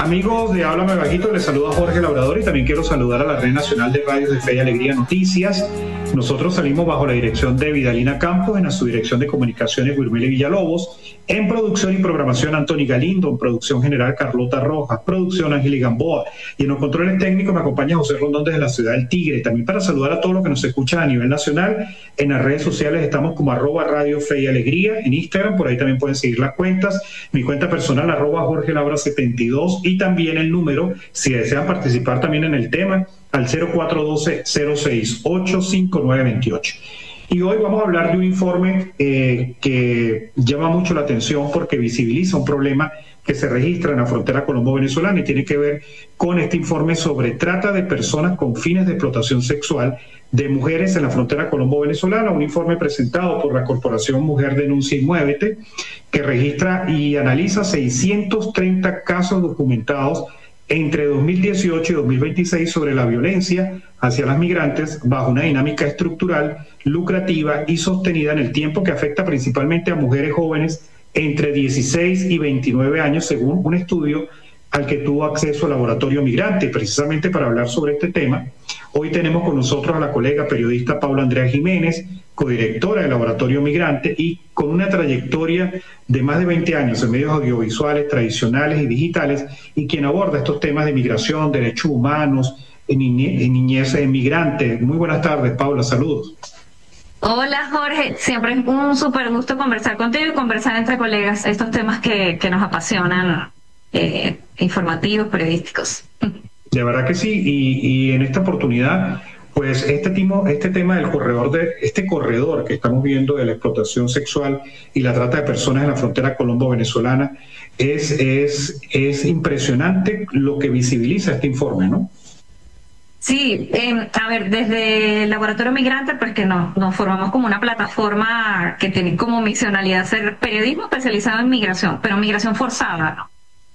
Amigos de Háblame Bajito, les saluda Jorge Labrador y también quiero saludar a la Red Nacional de Radios de Fe y Alegría Noticias. Nosotros salimos bajo la dirección de Vidalina Campos, en la subdirección de comunicaciones Wilmely Villalobos, en producción y programación Antoni Galindo, en producción general Carlota Rojas, producción Ángel Gamboa, y en los controles técnicos me acompaña José Rondón desde la ciudad del Tigre. También para saludar a todos los que nos escuchan a nivel nacional, en las redes sociales estamos como @Radio Fe y Alegría, en Instagram, por ahí también pueden seguir las cuentas, mi cuenta personal @Jorge Labra 72, y también el número, si desean participar también en el tema, al 0412-068-5928. Y hoy vamos a hablar de un informe que llama mucho la atención porque visibiliza un problema que se registra en la frontera colombo-venezolana y tiene que ver con este informe sobre trata de personas con fines de explotación sexual de mujeres en la frontera colombo-venezolana, un informe presentado por la Corporación Mujer Denuncia y Muévete, que registra y analiza 630 casos documentados entre 2018 y 2026 sobre la violencia hacia las migrantes bajo una dinámica estructural, lucrativa y sostenida en el tiempo, que afecta principalmente a mujeres jóvenes entre 16 y 29 años, según un estudio al que tuvo acceso el Laboratorio Migrante. Precisamente para hablar sobre este tema, hoy tenemos con nosotros a la colega periodista Paula Andrea Jiménez, codirectora del Laboratorio Migrante y con una trayectoria de más de 20 años en medios audiovisuales, tradicionales y digitales, y quien aborda estos temas de migración, derechos humanos, en niñez migrante. Muy buenas tardes, Paula, saludos. Hola Jorge, siempre es un súper gusto conversar contigo y conversar entre colegas estos temas que nos apasionan, informativos, periodísticos. De verdad que sí, y en esta oportunidad, pues este tema del corredor que estamos viendo de la explotación sexual y la trata de personas en la frontera colombo-venezolana, es impresionante lo que visibiliza este informe, ¿no? Sí, a ver, desde el Laboratorio Migrante, pues que nos formamos como una plataforma que tiene como misionalidad ser periodismo especializado en migración, pero migración forzada, ¿no?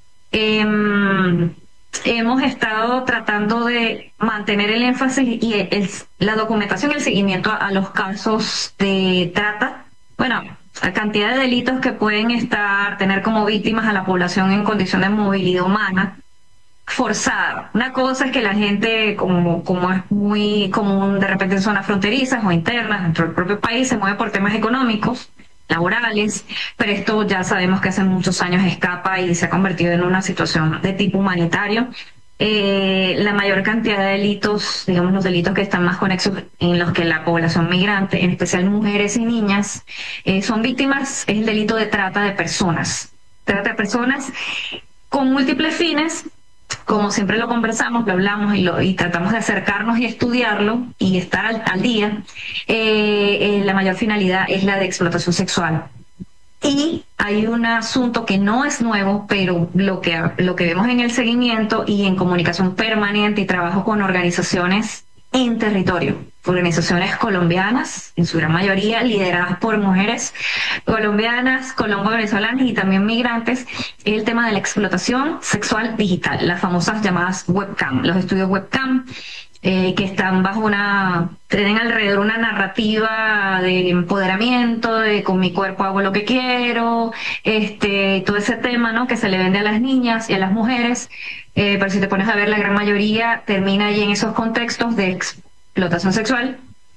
Hemos estado tratando de mantener el énfasis y la documentación y el seguimiento a los casos de trata. Bueno, la cantidad de delitos que pueden tener como víctimas a la población en condición de movilidad humana forzada. Una cosa es que la gente, como es muy común de repente en zonas fronterizas o internas dentro del propio país, se mueve por temas económicos, laborales, pero esto ya sabemos que hace muchos años escapa y se ha convertido en una situación de tipo humanitario. La mayor cantidad de delitos, digamos los delitos que están más conexos en los que la población migrante, en especial mujeres y niñas, son víctimas, es el delito de trata de personas. Trata de personas con múltiples fines. Como siempre lo conversamos, lo hablamos y tratamos de acercarnos y estudiarlo y estar al día, la mayor finalidad es la de explotación sexual. Y hay un asunto que no es nuevo, pero lo que vemos en el seguimiento y en comunicación permanente y trabajo con organizaciones en territorio, organizaciones colombianas, en su gran mayoría lideradas por mujeres colombianas, colombo-venezolanas y también migrantes, es el tema de la explotación sexual digital, las famosas llamadas webcam, los estudios webcam, que están tienen alrededor una narrativa de empoderamiento, de con mi cuerpo hago lo que quiero, todo ese tema, ¿no?, que se le vende a las niñas y a las mujeres, pero si te pones a ver, la gran mayoría termina ahí en esos contextos de explotación sexual,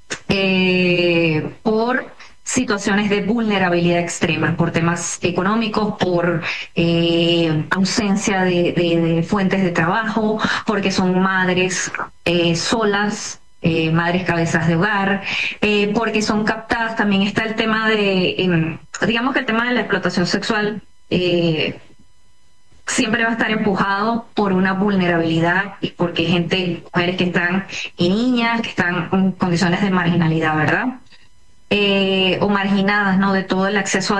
por situaciones de vulnerabilidad extrema, por temas económicos, por ausencia de fuentes de trabajo, porque son madres solas, madres cabezas de hogar, porque son captadas. También está el tema digamos que el tema de la explotación sexual siempre va a estar empujado por una vulnerabilidad y porque mujeres que están y niñas que están en condiciones de marginalidad, ¿verdad? O marginadas, ¿no?, de todo el acceso